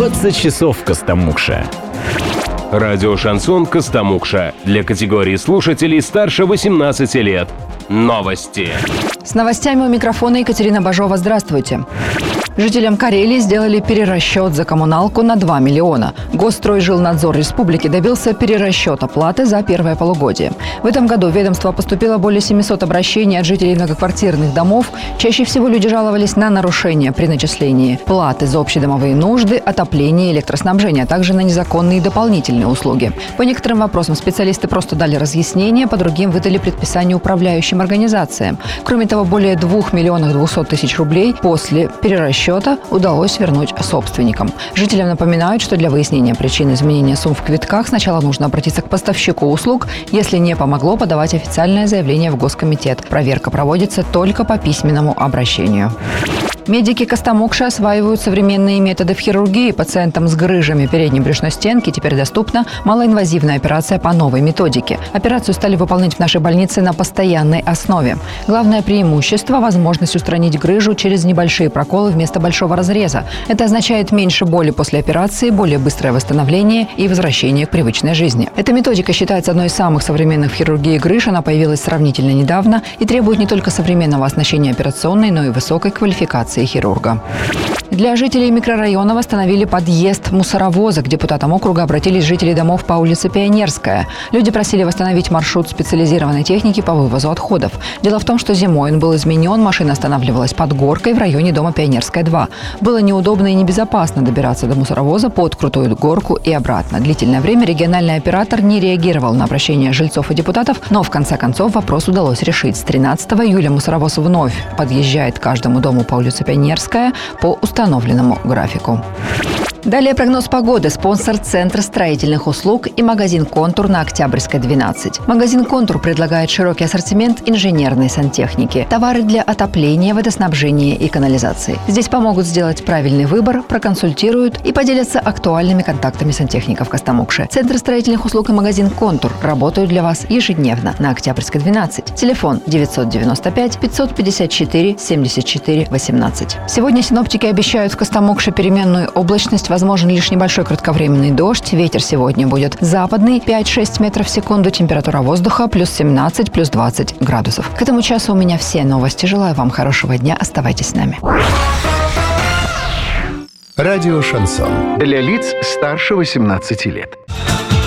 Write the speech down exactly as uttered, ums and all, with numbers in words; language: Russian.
двадцать часов в Костомукше. Радио «Шансон» Костомукша. Для категории слушателей старше восемнадцати лет. Новости. С новостями у микрофона Екатерина Бажова. Здравствуйте. Жителям Карелии сделали перерасчет за коммуналку на два миллиона. Госстройжилнадзор республики добился перерасчета платы за первое полугодие. В этом году в ведомство поступило более семисот обращений от жителей многоквартирных домов. Чаще всего люди жаловались на нарушения при начислении платы за общедомовые нужды, отопление, электроснабжение, а также на незаконные дополнительные услуги. По некоторым вопросам специалисты просто дали разъяснения, по другим выдали предписания управляющим организациям. Кроме того, более двух миллионов двухсот тысяч рублей после перерасчета удалось вернуть собственникам. Жителям напоминают, что для выяснения причин изменения сумм в квитках сначала нужно обратиться к поставщику услуг. Если не помогло, подавать официальное заявление в Госкомитет. Проверка проводится только по письменному обращению. Медики Костомукши осваивают современные методы в хирургии. Пациентам с грыжами передней брюшной стенки теперь доступна малоинвазивная операция по новой методике. Операцию стали выполнять в нашей больнице на постоянной основе. Главное преимущество – возможность устранить грыжу через небольшие проколы вместо большого разреза. Это означает меньше боли после операции, более быстрое восстановление и возвращение к привычной жизни. Эта методика считается одной из самых современных в хирургии грыж. Она появилась сравнительно недавно и требует не только современного оснащения операционной, но и высокой квалификации хирурга. Для жителей микрорайона восстановили подъезд мусоровоза. К депутатам округа обратились жители домов по улице Пионерская. Люди просили восстановить маршрут специализированной техники по вывозу отходов. Дело в том, что зимой он был изменен, машина останавливалась под горкой в районе дома Пионерская, два. Было неудобно и небезопасно добираться до мусоровоза под крутую горку и обратно. Длительное время региональный оператор не реагировал на обращения жильцов и депутатов, но в конце концов вопрос удалось решить. С тринадцатого июля мусоровоз вновь подъезжает к каждому дому по улице Пионерская по установленному графику. Далее прогноз погоды. Спонсор Центра строительных услуг и магазин «Контур» на Октябрьской, двенадцать. Магазин «Контур» предлагает широкий ассортимент инженерной сантехники, товары для отопления, водоснабжения и канализации. Здесь помогут сделать правильный выбор, проконсультируют и поделятся актуальными контактами сантехников Костомукши. Центр строительных услуг и магазин «Контур» работают для вас ежедневно на Октябрьской, двенадцать. Телефон девятьсот девяносто пять пятьсот пятьдесят четыре семьдесят четыре восемнадцать. Сегодня синоптики обещают в Костомукше переменную облачность. Возможен лишь небольшой кратковременный дождь. Ветер сегодня будет западный, пять-шесть метров в секунду. Температура воздуха плюс семнадцать, плюс двадцать градусов. К этому часу у меня все новости. Желаю вам хорошего дня. Оставайтесь с нами. Радио «Шансон». Для лиц старше восемнадцати лет.